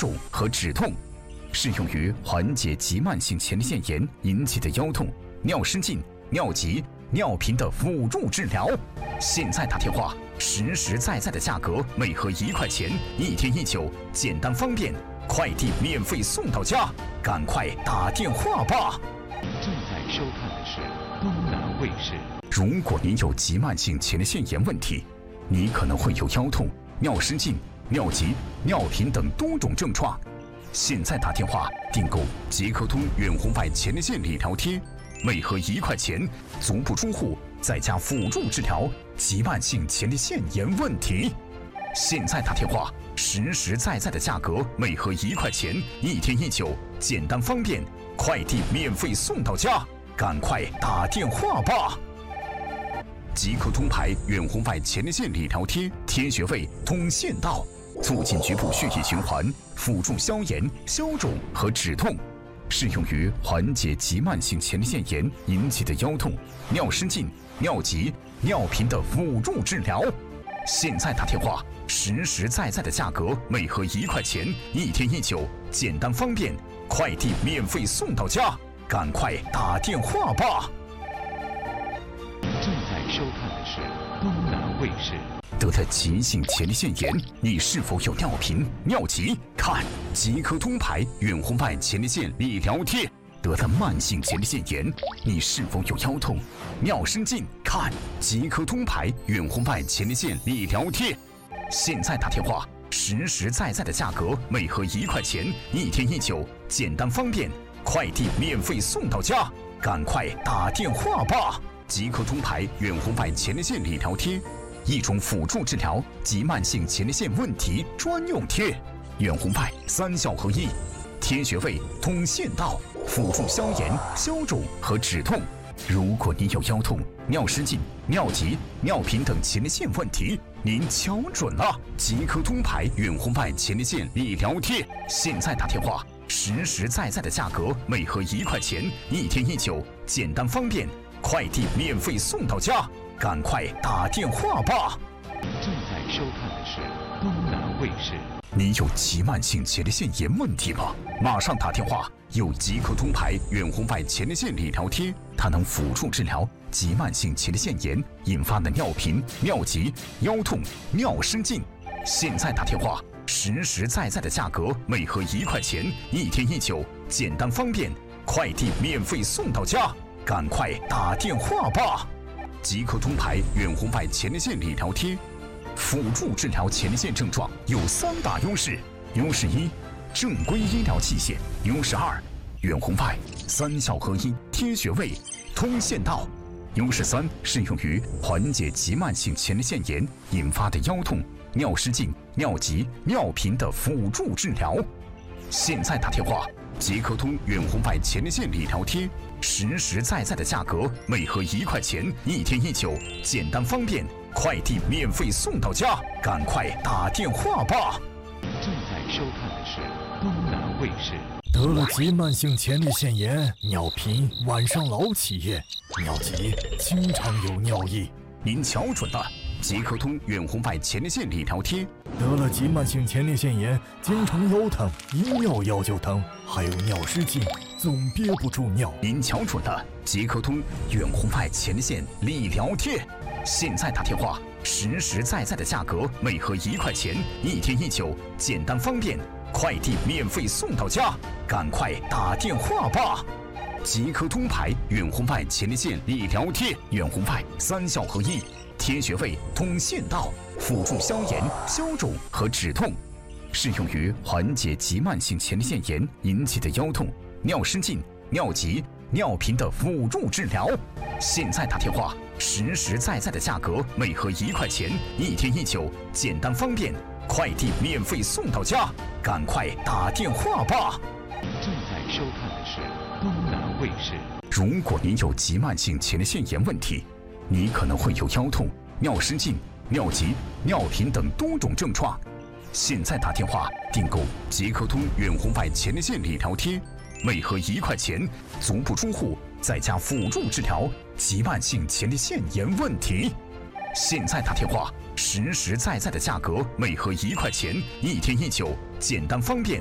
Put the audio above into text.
肿和止痛，适用于缓解急慢性前列腺炎引起的腰痛、尿失禁、尿急、尿频的辅助治疗。现在打电话，实实在在的价格，每盒1块钱，1天1酒，简单方便，快递免费送到家，赶快打电话吧！ 正在收看的是东南卫视。 如果您有急慢性前列腺炎问题，你可能会有腰痛、尿失禁、尿急、尿频等多种症状。现在打电话订购捷克通远红外前列腺理疗贴，每盒1块钱，足不出户，在家辅助治疗急慢性前列腺炎问题。现在打电话，实实在在的价格，每盒1块钱，1天1酒，简单方便，快递免费送到家，赶快打电话吧！捷克通牌远红外前列腺理疗贴，贴穴位通腺道，促进局部血液循环，辅助消炎、消肿和止痛，适用于缓解急慢性前列腺炎引起的腰痛、尿失禁、尿急、尿频的辅助治疗。现在打电话，实实在在的价格，每盒1块钱，1天1酒，简单方便，快递免费送到家，赶快打电话吧！ 正在收看的是东南卫视。 得了急性前列腺炎，你是否有尿频、尿急？看捷克通牌远红外前列腺理疗贴。得了慢性前列腺炎，你是否有腰痛、尿失禁？看捷克通牌远红外前列腺理疗贴。现在打电话，实实在在的价格，每盒1块钱，1天1酒，简单方便，快递免费送到家，赶快打电话吧！捷克通牌远红外前列腺理疗贴，一种辅助治疗急慢性前列腺问题专用贴，远红外3效合一，贴穴位通腺道，辅助消炎、消肿和止痛。如果您有腰痛、尿失禁、尿急、尿频等前列腺问题，您瞧准了，捷克通牌远红外前列腺理疗贴。现在打电话，实实在在的价格，每盒1块钱，1天1酒，简单方便，快递免费送到家，赶快打电话吧！ 正在收看的是东南卫视。 你有急慢性前列腺炎问题吗？马上打电话！有捷克通牌远红外前列腺理疗贴，它能辅助治疗急慢性前列腺炎引发的尿频、尿急、腰痛、尿失禁。现在打电话，实实在在的价格，每盒1块钱，1天1酒，简单方便，快递免费送到家，赶快打电话吧！捷克通牌远红外前列腺理疗贴，辅助治疗前列腺症状有3大优势。优势1，正规医疗器械。优势2，远红外3效合一，贴穴位通腺道。优势3，适用于缓解急慢性前列腺炎引发的腰痛、尿失禁、尿急、尿频的辅助治疗。现在打电话，捷克通远红外前列腺理疗贴，实实在在的价格，每盒1块钱，1天1酒，简单方便，快递免费送到家，赶快打电话吧！ 正在收看的是东南卫视。 得了急慢性前列腺炎，尿频，晚上老起夜，尿急，经常有尿意。 您瞧准了，捷克通远红外前列腺理疗贴。 得了急慢性前列腺炎，经常腰疼，一尿药就疼，还有尿失禁，总憋不住尿。 您瞧准了，捷克通远红外前列腺理疗贴。现在打电话，实实在在的价格，每盒1块钱，1天1酒，简单方便，快递免费送到家，赶快打电话吧！捷克通牌远红外前列腺理疗贴，远红外3效合一，贴穴位通腺道，辅助消炎、消肿和止痛，适用于缓解急慢性前列腺炎引起的腰痛、尿失禁、尿急、尿频的辅助治疗。现在打电话，实实在在的价格，每盒1块钱，1天1酒，简单方便，快递免费送到家，赶快打电话吧！ 正在收看的是东南卫视。 如果您有急慢性前列腺炎问题，你可能会有腰痛、尿失禁、尿急、尿频等多种症状。现在打电话订购捷克通远红外前列腺理疗贴，每盒1块钱，足不出户，在家辅助治疗急慢性前列腺炎问题。现在打电话，实实在在的价格，每盒1块钱，1天1酒，简单方便，